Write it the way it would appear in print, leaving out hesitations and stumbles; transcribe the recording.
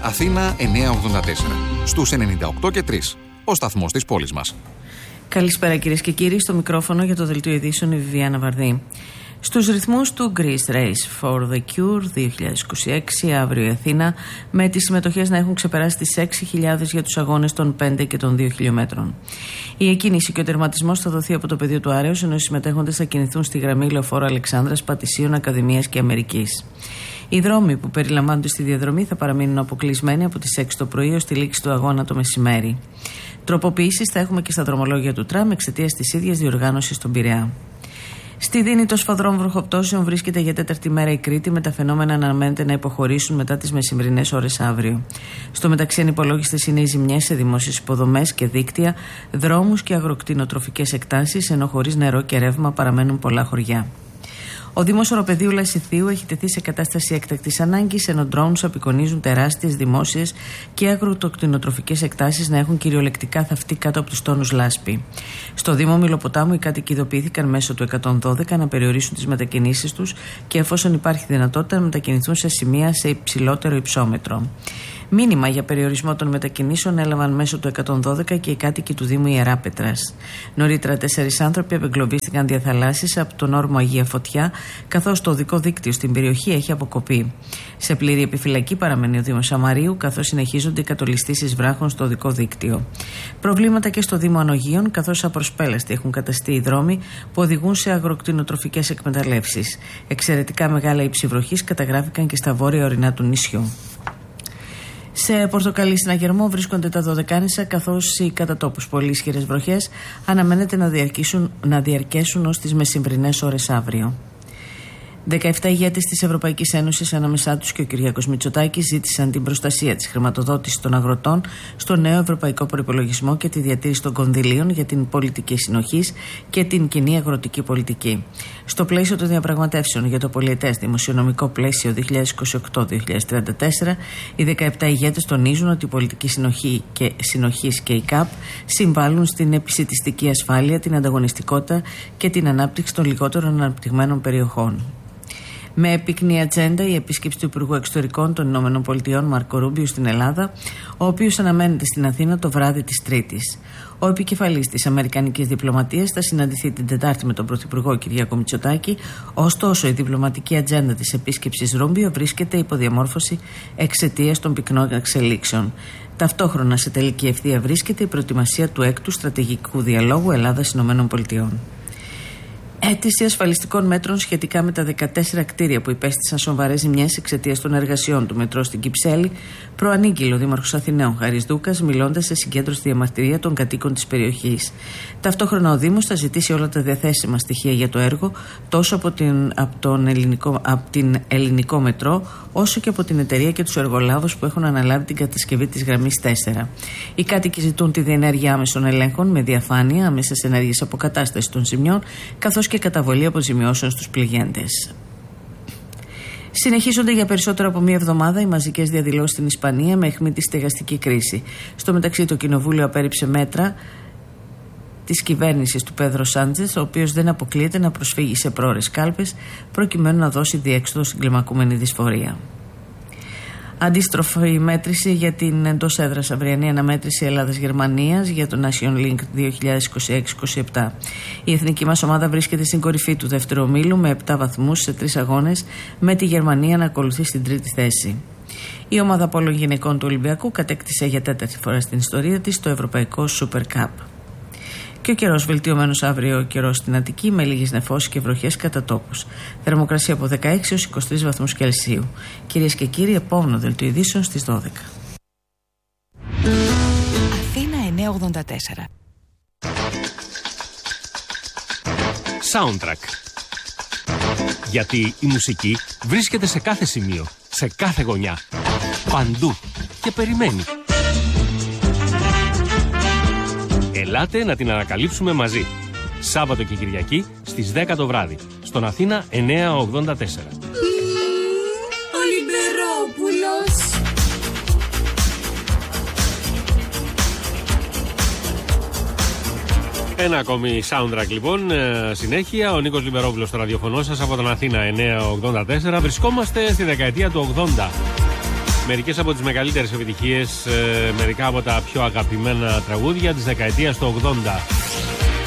Αθήνα 984. Στους 98 και 3. Ο σταθμός της πόλης μας. Καλησπέρα κυρίες και κύριοι. Στο μικρόφωνο για το δελτίο ειδήσεων η Βιβιάνα Βαρδί. Στους ρυθμούς του Greece Race for the Cure 2026, αύριο η Αθήνα, με τις συμμετοχές να έχουν ξεπεράσει τις 6.000 για τους αγώνες των 5 και των 2 χιλιόμετρων. Η εκκίνηση και ο τερματισμός θα δοθεί από το πεδίο του Άρεως, ενώ οι συμμετέχοντες θα κινηθούν στη γραμμή Λεωφόρο Αλεξάνδρας, Πατησίων, Ακαδημίας και Αμερικής. Οι δρόμοι που περιλαμβάνονται στη διαδρομή θα παραμείνουν αποκλεισμένοι από τις 6 το πρωί ως τη λήξη του αγώνα το μεσημέρι. Τροποποιήσεις θα έχουμε και στα δρομολόγια του τραμ εξαιτίας της ίδιας διοργάνωσης στον Πειραιά. Στη δίνη των σφοδρών βροχοπτώσεων βρίσκεται για τέταρτη μέρα η Κρήτη, με τα φαινόμενα να αναμένεται να υποχωρήσουν μετά τις μεσημβρινές ώρες αύριο. Στο μεταξύ, ανυπολόγιστες είναι οι ζημιές σε δημόσιες υποδομές και δίκτυα, δρόμους και αγροκτηνοτροφικές εκτάσεις, ενώ χωρίς νερό και ρεύμα παραμένουν πολλά χωριά. Ο Δήμος Οροπεδίου Λασιθίου έχει τεθεί σε κατάσταση έκτακτης ανάγκης, ενώ ντρόουνς απεικονίζουν τεράστιες δημόσιες και αγροκτηνοτροφικές εκτάσεις να έχουν κυριολεκτικά θαυτεί κάτω από τους τόνους λάσπη. Στο Δήμο Μυλοποτάμου οι κάτοικοι ειδοποιήθηκαν μέσω του 112 να περιορίσουν τις μετακινήσεις τους και εφόσον υπάρχει δυνατότητα να μετακινηθούν σε σημεία σε υψηλότερο υψόμετρο. Μήνυμα για περιορισμό των μετακινήσεων έλαβαν μέσω του 112 και οι κάτοικοι του Δήμου Ιεράπετρας. Νωρίτερα 4 άνθρωποι απεγκλωβίστηκαν διαθαλάσσης από τον όρμο Αγία Φωτιά, καθώς το οδικό δίκτυο στην περιοχή έχει αποκοπεί. Σε πλήρη επιφυλακή παραμένει ο Δήμος Σαμαρίου, καθώς συνεχίζονται οι κατολιστήσεις βράχων στο οδικό δίκτυο. Προβλήματα και στο Δήμο Ανογείων, καθώς απροσπέλαστοι έχουν καταστεί οι δρόμοι που οδηγούν σε αγροκτηνοτροφικές εκμεταλλεύσεις. Εξαιρετικά μεγάλα ύψη βροχής καταγράφηκαν και στα βόρεια ορεινά του νησιού. Σε Πορτοκαλί συναγερμό βρίσκονται τα Δωδεκάνησα, καθώς οι κατά τόπους πολύ ισχυρές βροχές αναμένεται να διαρκέσουν ως τις μεσημβρινές ώρες αύριο. 17 ηγέτες της Ευρωπαϊκής Ένωσης, ανάμεσά τους και ο Κυριάκος Μητσοτάκης, ζήτησαν την προστασία της χρηματοδότησης των αγροτών στο νέο ευρωπαϊκό προϋπολογισμό και τη διατήρηση των κονδυλίων για την πολιτική συνοχής και την κοινή αγροτική πολιτική. Στο πλαίσιο των διαπραγματεύσεων για το πολιετές δημοσιονομικό πλαίσιο 2028-2034, οι 17 ηγέτες τονίζουν ότι η πολιτική συνοχής και η ΚΑΠ συμβάλλουν στην επισιτιστική ασφάλεια, την ανταγωνιστικότητα και την ανάπτυξη των λιγότερων αναπτυγμένων περιοχών. Με πυκνή ατζέντα η επίσκεψη του Υπουργού Εξωτερικών των ΗΠΑ Μάρκο Ρούμπιο στην Ελλάδα, ο οποίος αναμένεται στην Αθήνα το βράδυ της Τρίτης. Ο επικεφαλής της Αμερικανικής διπλωματίας θα συναντηθεί την Τετάρτη με τον Πρωθυπουργό Κυριάκο Μητσοτάκη, ωστόσο η διπλωματική ατζέντα της επίσκεψης Ρούμπιο βρίσκεται υπό διαμόρφωση εξαιτίας των πυκνών εξελίξεων. Ταυτόχρονα σε τελική ευθεία βρίσκεται η προετοιμασία του έκτου στρατηγικού διαλόγου Ελλάδα-ΗΠΑ. Αίτηση ασφαλιστικών μέτρων σχετικά με τα 14 κτίρια που υπέστησαν σοβαρές ζημιές εξαιτίας των εργασιών του μετρό στην Κυψέλη προανήγγειλε ο Δήμαρχος Αθηναίων Χαρίς Δούκας, μιλώντας σε συγκέντρωση διαμαρτυρία των κατοίκων της περιοχής. Ταυτόχρονα ο Δήμος θα ζητήσει όλα τα διαθέσιμα στοιχεία για το έργο τόσο από την ελληνικό μετρό όσο και από την εταιρεία και τους εργολάβους που έχουν αναλάβει την κατασκευή της γραμμής 4. Οι κάτοικοι ζητούν τη διενέργεια άμεσων ελέγχων με διαφάνεια, άμεσες ενέργειες αποκατάστασης των ζημιών, καθώς και καταβολή αποζημιώσεων στους πληγέντες. Συνεχίζονται για περισσότερο από μία εβδομάδα οι μαζικές διαδηλώσεις στην Ισπανία με αιχμή τη στεγαστική κρίση. Στο μεταξύ, το Κοινοβούλιο απέρριψε μέτρα της κυβέρνησης του Πέδρο Σάντζες, ο οποίος δεν αποκλείεται να προσφύγει σε πρόωρες κάλπες προκειμένου να δώσει διέξοδο στην κλιμακούμενη δυσφορία. Αντίστροφη μέτρηση για την εντός έδρας αυριανή αναμέτρηση Ελλάδας-Γερμανίας για το Nation Link 2026-27. Η εθνική μας ομάδα βρίσκεται στην κορυφή του δεύτερου ομίλου με 7 βαθμούς σε 3 αγώνες, με τη Γερμανία να ακολουθεί στην τρίτη θέση. Η ομάδα πόλων γυναικών του Ολυμπιακού κατέκτησε για 4η φορά στην ιστορία της το Ευρωπαϊκό Super Cup. Και ο καιρός βελτιωμένος αύριο καιρός στην Αττική με λίγες νεφώσεις και βροχές κατά τόπους. Θερμοκρασία από 16 έως 23 βαθμούς Κελσίου. Κυρίες και κύριοι, επόμενο δελτίο ειδήσεων στις 12. Αθήνα 984. Soundtrack. Γιατί η μουσική βρίσκεται σε κάθε σημείο, σε κάθε γωνιά, παντού και περιμένει. Ελάτε να την ανακαλύψουμε μαζί. Σάββατο και Κυριακή στις 10 το βράδυ. Στον Αθήνα 984. Ο Λιμπερόπουλος. Ένα ακόμη soundtrack λοιπόν, συνέχεια. Ο Νίκος Λιμπερόπουλος στο ραδιοφωνό σας από τον Αθήνα 984. Βρισκόμαστε στη δεκαετία του 80. Μερικές από τις μεγαλύτερες επιτυχίες, μερικά από τα πιο αγαπημένα τραγούδια της δεκαετίας του 80.